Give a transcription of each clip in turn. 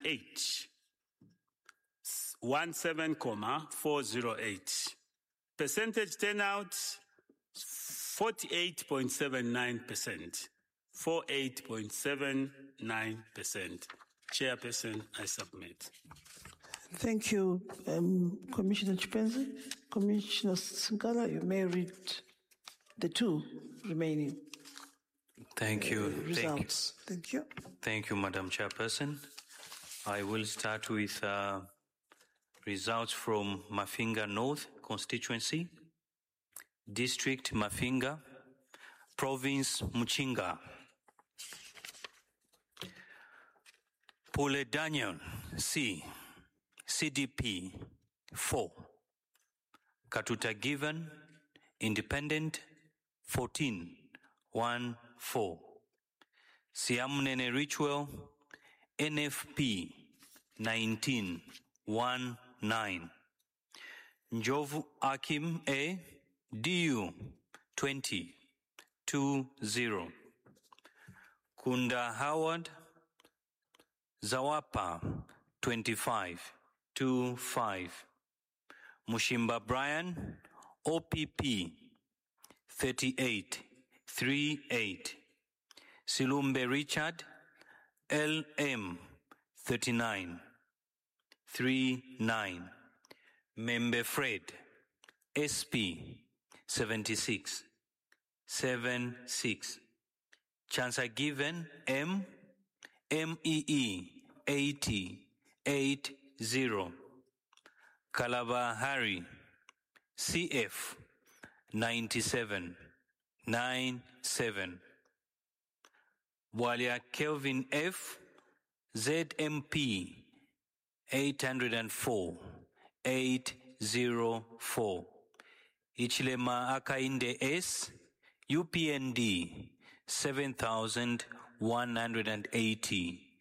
H 17,408. Percentage turnout 48.79%. 48.79%. Chairperson, I submit. Thank you, Commissioner Chipenzi. Commissioner Singala, you may read the two remaining Thank you. results. Thank you. Thank you, Madam Chairperson. I will start with results from Mafinga North constituency, District Mafinga, Province Muchinga. Pule Daniel C, CDP 4. Katuta Given, Independent 14, 1-4. Siamnene Ritual, NFP 19, 1-9. Njovu Akim A, DU 20, 2-0. Kunda Howard Zawapa 25, 2-5. Mushimba Brian OPP 38, 3-8. Silumbe Richard LM 39, 3-9. Membe Fred SP 76, 7-6. Chancer Given MEE 80, 8-0. Kalaba Harry CF 97, 9-7. Bwalia Kelvin F ZMP 804, 804. Ichilema Akainde S UPND 7,180,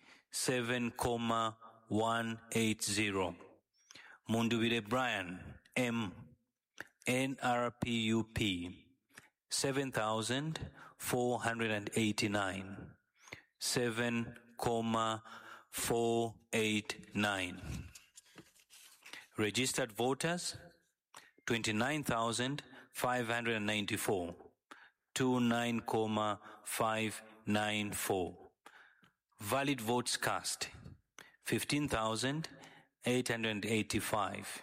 7,180. Mundubile Brian M NRPUP 7,489, 7,489. Registered voters 29,594, 29,594. Valid votes cast 15,885,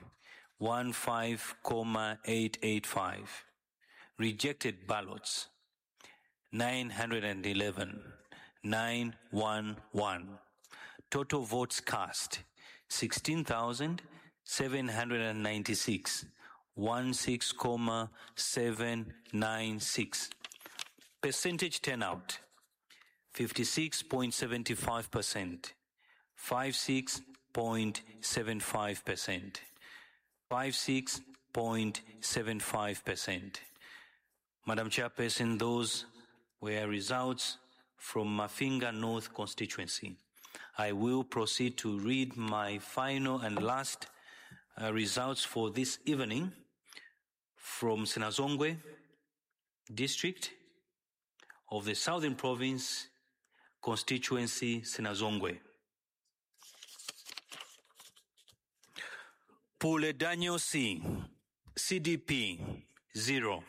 15,885. Rejected ballots 911, 911. Total votes cast 16,796, 16,796. Percentage turnout 56.75%, 56.75%, 56.75%. Madam Chairperson, those were results from Mafinga North constituency. I will proceed to read my final and last results for this evening from Sinazongwe district of the Southern Province constituency, Sinazongwe. Pule Daniel C, CDP 0.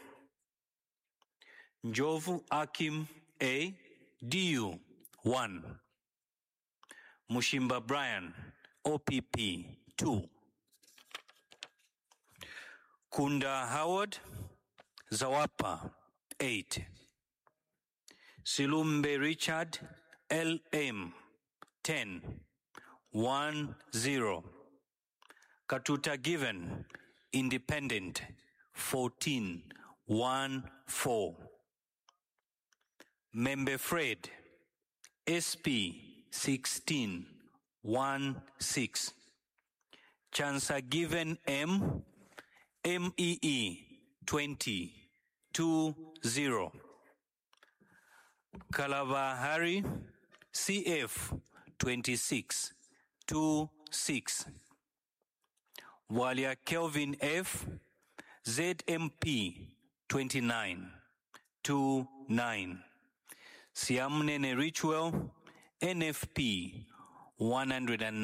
Njovu Akim A, DU 1. Mushimba Brian OPP 2. Kunda Howard Zawapa 8. Silumbe Richard LM 10, 1-0. Katuta Given Independent 14, 1-4. Membe Fred SP 16, 1-6. Chancer Given MEE 20, 2-0. Kalaba Harry CF 26, 2-6. Walia Kelvin F ZMP 29, 2-9. Siamnene Ritual NFP 109.